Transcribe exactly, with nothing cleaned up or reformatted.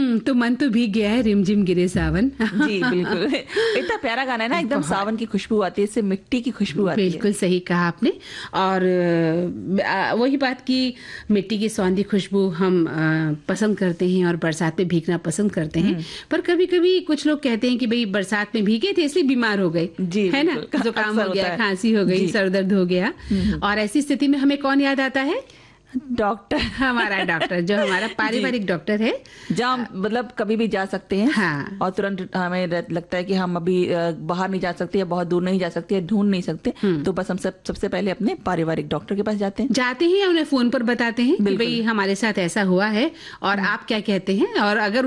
हम्म तो मन तो भीग गया है, रिमझिम गिरे सावन। जी बिल्कुल, इतना प्यारा गाना है ना, एकदम सावन की खुशबू आती है, इससे मिट्टी की खुशबू आती है। बिल्कुल सही कहा आपने। और आ, वही बात कि मिट्टी की सौंधी खुशबू हम आ, पसंद करते हैं और बरसात में भीगना पसंद करते हैं। पर कभी कभी कुछ लोग कहते हैं कि भाई बरसात में भीगे थे इसलिए बीमार हो गए, जी है ना, जुकाम हो गया, खांसी हो गई, सर दर्द हो गया। और ऐसी स्थिति में हमें कौन याद आता है? डॉक्टर, हमारा डॉक्टर, जो हमारा पारिवारिक डॉक्टर है, जहाँ मतलब कभी भी जा सकते हैं। हाँ। और तुरंत हमें लगता है कि हम अभी बाहर नहीं जा सकते या बहुत दूर नहीं जा सकते, ढूंढ नहीं सकते, तो बस हम सब सबसे पहले अपने पारिवारिक डॉक्टर के पास जाते हैं जाते हैं या उन्हें फोन पर बताते हैं कि भाई हमारे साथ ऐसा हुआ है और आप क्या कहते हैं। और अगर